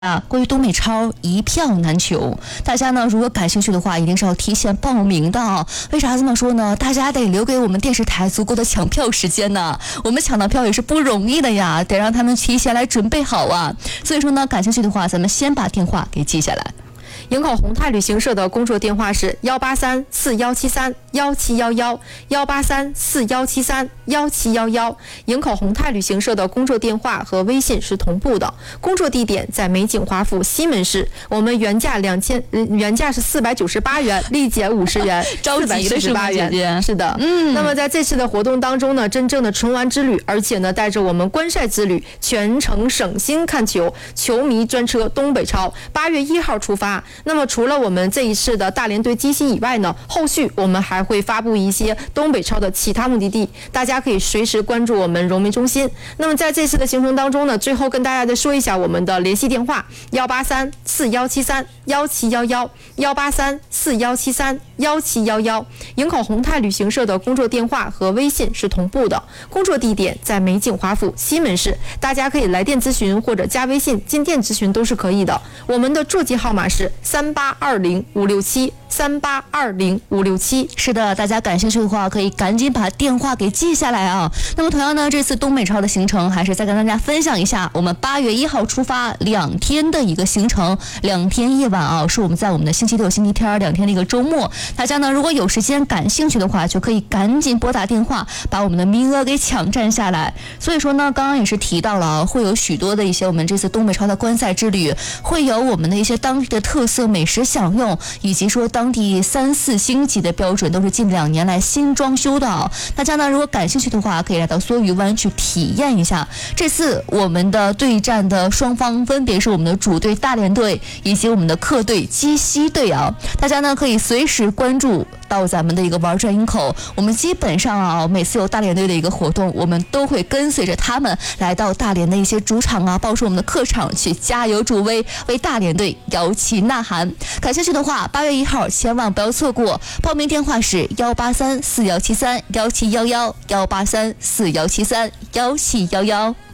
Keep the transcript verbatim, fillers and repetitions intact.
啊，关于东北超一票难求，大家呢如果感兴趣的话，一定是要提前报名的啊。为啥这么说呢？大家得留给我们电视台足够的抢票时间呢。我们抢到票也是不容易的呀，得让他们提前来准备好啊。所以说呢，感兴趣的话，咱们先把电话给记下来。 营口宏泰旅行社的工作电话是幺八三四幺七三幺七幺幺幺八三四幺七三幺七幺幺。营口宏泰旅行社的工作电话和微信是同步的，工作地点在美景华府西门市。我们原价两千，原价是四百九十八元，立减五十元， 着急了是吧，姐姐？ 是的，嗯。那么在这次的活动当中呢，真正的纯玩之旅，而且呢带着我们观赛之旅，全程省心看球，球迷专车东北超，八月一号出发。那么除了我们这一次的大连队机席以外呢，后续我们还会发布一些东北超的其他目的地，大家可以随时关注我们融媒中心。那么在这次的行程当中呢，最后跟大家再说一下我们的联系电话：幺八三四幺七三幺七幺幺幺八三四幺七三幺七幺幺。营口宏泰旅行社的工作电话和微信是同步的，工作地点在美景华府西门市，大家可以来电咨询或者加微信进店咨询都是可以的。我们的座机号码是三八二零五六七三八二零五六七。 是的，大家感兴趣的话，可以赶紧把电话给记下来啊。那么同样呢，这次东北超的行程还是再跟大家分享一下，我们八月一号出发两天的一个行程，两天夜晚啊，是我们在我们的星期六、星期天两天的一个周末。大家呢，如果有时间感兴趣的话，就可以赶紧拨打电话，把我们的名额给抢占下来。所以说呢，刚刚也是提到了啊，会有许多的一些我们这次东北超的观赛之旅，会有我们的一些当地的特色美食享用，以及说当地三四星级的标准都是近两年来新装修的啊。大家呢如果感兴趣的话，可以来到梭鱼湾去体验一下。这次我们的对战的双方分别是我们的主队大连队以及我们的客队鸡西队啊。大家呢可以随时关注到咱们的一个玩转营口，我们基本上啊每次有大连队的一个活动，我们都会跟随着他们来到大连的一些主场啊，包括我们的客场去加油助威，为大连队摇旗呐喊。感兴趣的话，八月一号千万不要错过。报名电话是幺八三四幺七三幺七幺幺幺八三四幺七三幺七幺幺。